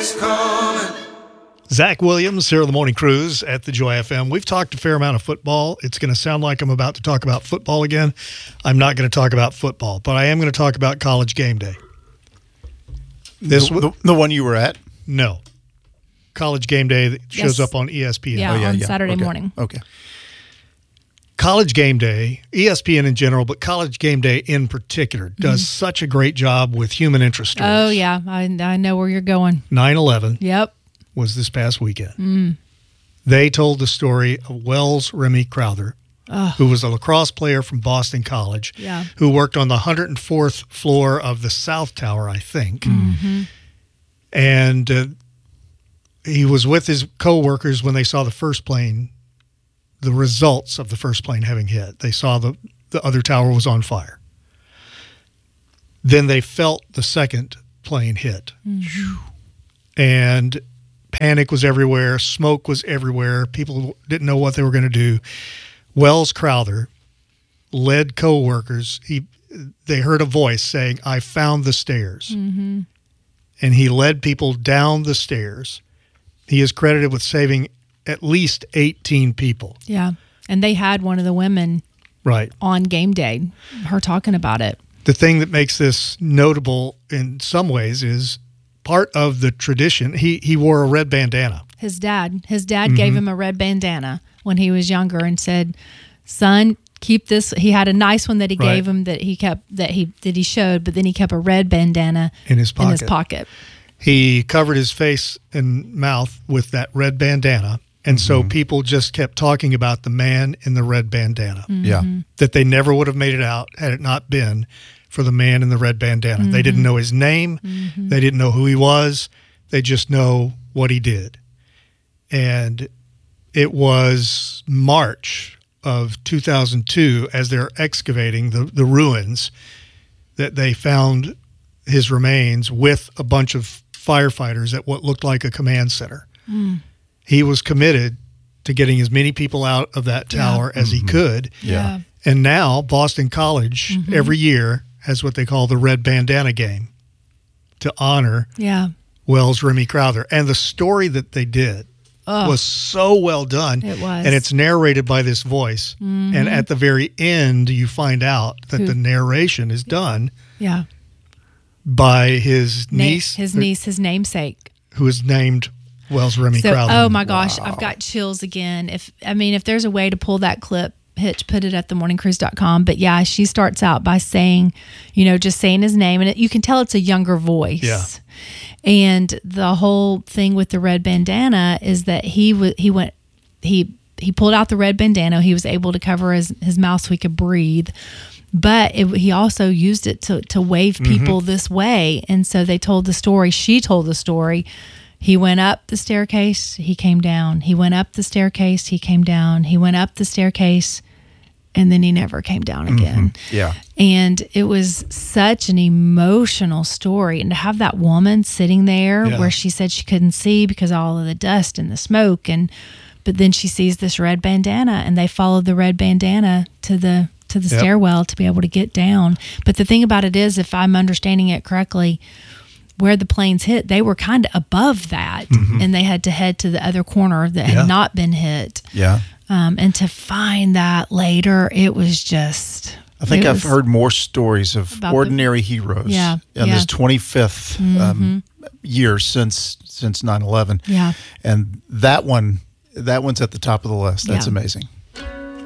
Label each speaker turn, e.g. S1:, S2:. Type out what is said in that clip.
S1: is coming.
S2: Zach Williams here on the Morning Cruise at the Joy FM. We've talked a fair amount of football. It's going to sound like I'm about to talk about football again. I'm not going to talk about football, but I am going to talk about College Game Day.
S3: The one you were at?
S2: No. College Game Day that shows up on ESPN.
S4: Yeah, on Saturday
S3: Okay.
S4: morning.
S3: Okay.
S2: College Game Day, ESPN in general, but College Game Day in particular, does such a great job with human interest stories.
S4: Oh, yeah. I know where you're going.
S2: 9/11
S4: Yep.
S2: was this past weekend. They told the story of Wells Remy Crowther, who was a lacrosse player from Boston College,
S4: Yeah.
S2: who worked on the 104th floor of the South Tower, I think. And he was with his co-workers when they saw the first plane, the results of the first plane having hit. They saw the other tower was on fire. Then they felt the second plane hit. And panic was everywhere. Smoke was everywhere. People didn't know what they were going to do. Wells Crowther led co-workers. They heard a voice saying, "I found the stairs." And he led people down the stairs. He is credited with saving at least 18 people.
S4: Yeah. And they had one of the women
S2: Right.
S4: on game day, her talking about it.
S2: The thing that makes this notable in some ways is part of the tradition. He wore a red bandana.
S4: His dad gave him a red bandana when he was younger and said, "Son, keep this." He had a nice one that he
S2: Right.
S4: gave him that he kept, that he showed, but then he kept a red bandana
S2: In his
S4: pocket.
S2: He covered his face and mouth with that red bandana. And so people just kept talking about the man in the red bandana.
S3: Yeah.
S2: That they never would have made it out had it not been for the man in the red bandana. They didn't know his name. They didn't know who he was. They just know what he did. And it was March of 2002, as they're excavating the ruins, that they found his remains with a bunch of firefighters at what looked like a command center. He was committed to getting as many people out of that tower as he could.
S4: Yeah.
S2: And now Boston College every year has what they call the Red Bandana Game to honor
S4: Yeah.
S2: Wells Remy Crowther. And the story that they did was so well done.
S4: It was.
S2: And it's narrated by this voice. And at the very end, you find out that the narration is done
S4: Yeah.
S2: by his niece,
S4: His namesake.
S2: who is named Wells Remy Crowther.
S4: Oh my gosh, I've got chills again. If there's a way to pull that clip, Hitch, put it at themorningcruise.com. But yeah, she starts out by saying, just saying his name, and you can tell it's a younger voice.
S2: Yeah.
S4: And the whole thing with the red bandana is that he pulled out the red bandana. He was able to cover his mouth so he could breathe. But he also used it to wave people this way. And so they told the story. She told the story. He went up the staircase, he came down. He went up the staircase, he came down. He went up the staircase, and then he never came down again.
S3: Yeah.
S4: And it was such an emotional story. And to have that woman sitting there where she said she couldn't see because of all of the dust and the smoke, but then she sees this red bandana, and they followed the red bandana to the stairwell to be able to get down. But the thing about it is, if I'm understanding it correctly, where the planes hit, they were kind of above that, and they had to head to the other corner that had not been hit.
S3: Yeah.
S4: And to find that later, it was just...
S3: I think I've heard more stories of
S4: about
S3: ordinary heroes
S4: Yeah,
S3: in
S4: yeah.
S3: this 25th year since 9/11.
S4: Yeah.
S3: And that one's at the top of the list. That's
S4: Yeah.
S3: amazing.